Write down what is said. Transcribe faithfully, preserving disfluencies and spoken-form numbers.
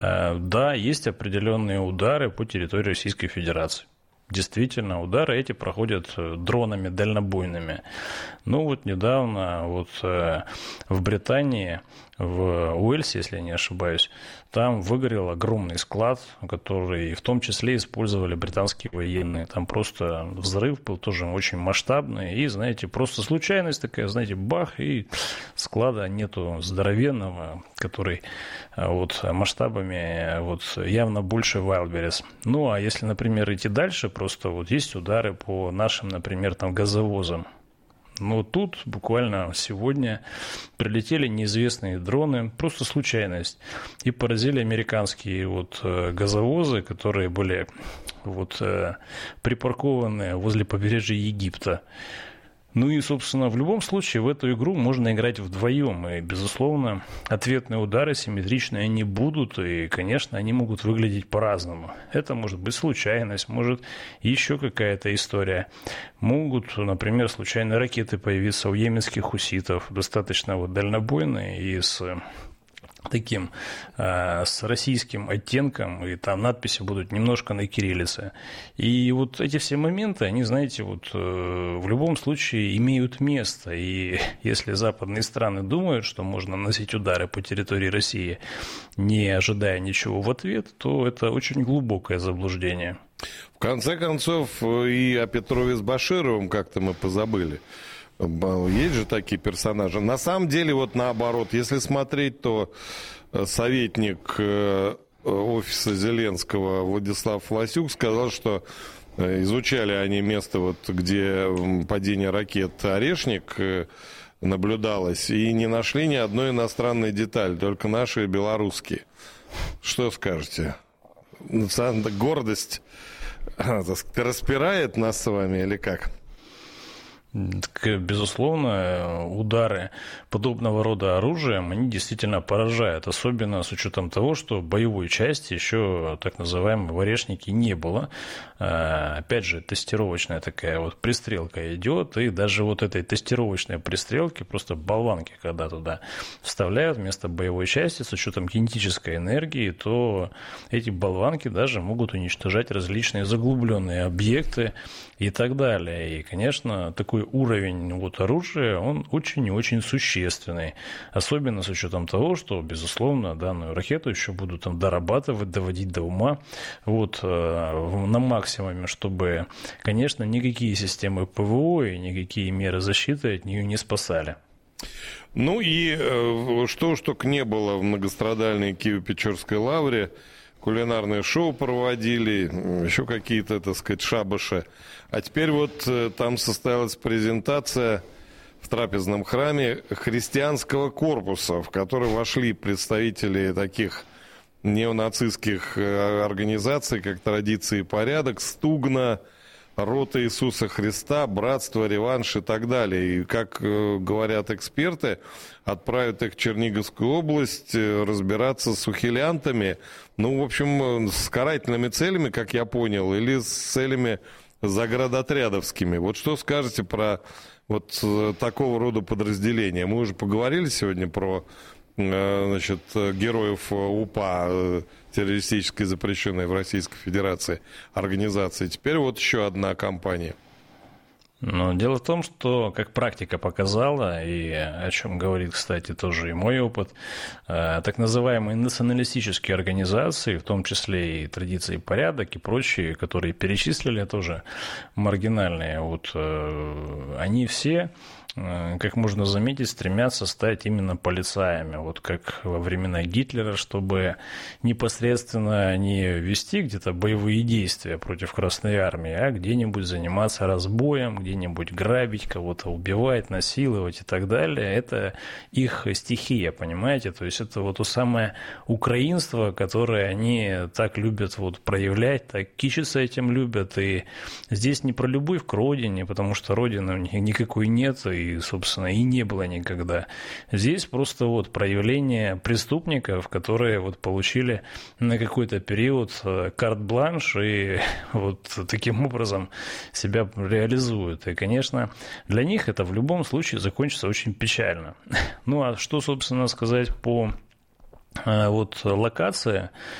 Да, есть определенные удары по территории Российской Федерации. Действительно, удары эти проходят дронами дальнобойными. Ну вот недавно вот в Британии, в Уэльсе, если я не ошибаюсь, там выгорел огромный склад, который в том числе использовали британские военные. Там просто взрыв был тоже очень масштабный. И, знаете, просто случайность такая, знаете, бах, и склада нету здоровенного, который вот масштабами вот явно больше Wildberries. Ну, а если, например, идти дальше, просто вот есть удары по нашим, например, там газовозам. Но тут буквально сегодня прилетели неизвестные дроны, просто случайность, и поразили американские вот газовозы, которые были вот припаркованы возле побережья Египта. Ну и, собственно, в любом случае в эту игру можно играть вдвоем, и, безусловно, ответные удары симметричные они будут, и, конечно, они могут выглядеть по-разному. Это может быть случайность, может еще какая-то история. Могут, например, случайные ракеты появиться у йеменских хуситов, достаточно вот дальнобойные и с таким, э, с российским оттенком, и там надписи будут немножко на кириллице. И вот эти все моменты, они, знаете, вот э, в любом случае имеют место. И если западные страны думают, что можно наносить удары по территории России, не ожидая ничего в ответ, то это очень глубокое заблуждение. В конце концов, и о Петрове с Башировым как-то мы позабыли. Есть же такие персонажи. На самом деле, вот наоборот, если смотреть, то советник офиса Зеленского Владислав Власюк сказал, что изучали они место, вот, где падение ракет «Орешник» наблюдалось, и не нашли ни одной иностранной детали, только наши белорусские. Что скажете? Национальная гордость распирает нас с вами или как? Безусловно, удары подобного рода оружием, они действительно поражают, особенно с учетом того, что боевой части еще так называемой в «Орешнике» не было. Опять же, тестировочная такая вот пристрелка идет, и даже вот этой тестировочной пристрелки, просто болванки, когда туда вставляют вместо боевой части с учетом кинетической энергии, то эти болванки даже могут уничтожать различные заглубленные объекты и так далее. И, конечно, такой уровень вот оружия, он очень и очень существенный. Особенно с учетом того, что, безусловно, данную ракету еще будут там дорабатывать, доводить до ума вот, на максимуме, чтобы, конечно, никакие системы ПВО и никакие меры защиты от нее не спасали. Ну и что ж только не было в многострадальной Киево-Печорской лавре. Кулинарное шоу проводили, еще какие-то, так сказать, шабаши. А теперь вот там состоялась презентация в трапезном храме христианского корпуса, в который вошли представители таких неонацистских организаций, как «Традиции и порядок», «Стугна», «Рота Иисуса Христа», «Братство», «Реванш» и так далее. И, как говорят эксперты, отправят их в Черниговскую область разбираться с ухилянтами, ну, в общем, с карательными целями, как я понял, или с целями заградотрядовскими. Вот что скажете про вот такого рода подразделения? Мы уже поговорили сегодня про, значит, героев УПА, террористической запрещенной в Российской Федерации организации. Теперь вот еще одна компания. Но дело в том, что, как практика показала, и о чем говорит, кстати, тоже и мой опыт, так называемые националистические организации, в том числе и «Традиции и порядок» и прочие, которые перечислили, тоже маргинальные, вот, они все, как можно заметить, стремятся стать именно полицаями, вот как во времена Гитлера, чтобы непосредственно не вести где-то боевые действия против Красной Армии, а где-нибудь заниматься разбоем, где-нибудь грабить, кого-то убивать, насиловать и так далее. Это их стихия, понимаете? То есть это вот то самое украинство, которое они так любят вот проявлять, так кичиться этим любят. И здесь не про любовь к родине, потому что родины у них никакой нет, и, собственно, и не было никогда. Здесь просто вот проявление преступников, которые вот получили на какой-то период карт-бланш и вот таким образом себя реализуют. И, конечно, для них это в любом случае закончится очень печально. Ну, а что, собственно, сказать по вот локация